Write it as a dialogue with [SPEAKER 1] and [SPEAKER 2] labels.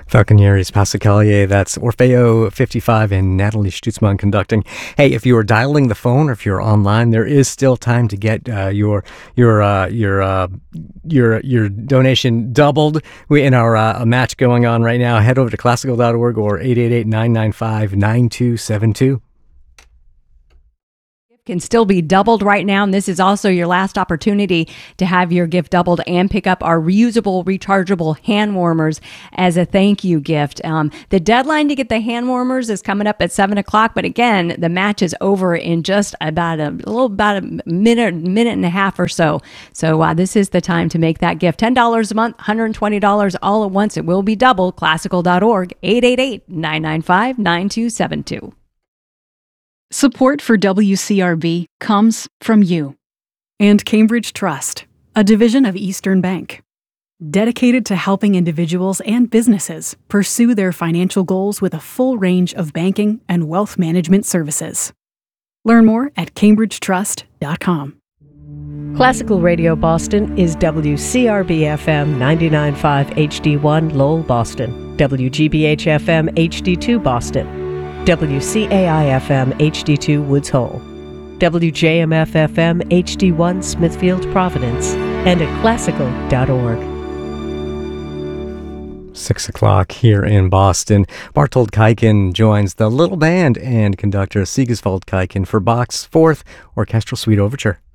[SPEAKER 1] Falconieri's Passacaglia, that's Orfeo 55 and Natalie Stutzman conducting. Hey, if you are dialing the phone or if you're online, there is still time to get your donation doubled. We in our a match going on right now. Head over to classical.org or 888-995-9272.
[SPEAKER 2] Can still be doubled right now, and this is also your last opportunity to have your gift doubled and pick up our reusable, rechargeable hand warmers as a thank you gift. The deadline to get the hand warmers is coming up at 7 o'clock, but again, the match is over in just about a minute and a half or so. So this is the time to make that gift. $10 a month, $120 all at once. It will be doubled. Classical.org, 888-995-9272.
[SPEAKER 3] Support for WCRB comes from you and Cambridge Trust, a division of Eastern Bank, dedicated to helping individuals and businesses pursue their financial goals with a full range of banking and wealth management services. Learn more at cambridgetrust.com.
[SPEAKER 4] Classical Radio Boston is WCRB-FM 99.5 HD1 Lowell, Boston, WGBH-FM HD2 Boston, WCAI-FM HD2 Woods Hole, WJMF-FM HD1 Smithfield, Providence, and at classical.org.
[SPEAKER 1] 6 o'clock here in Boston. Bartold Kaiken joins the little band and conductor Sigisvald Kaiken for Bach's Fourth Orchestral Suite Overture.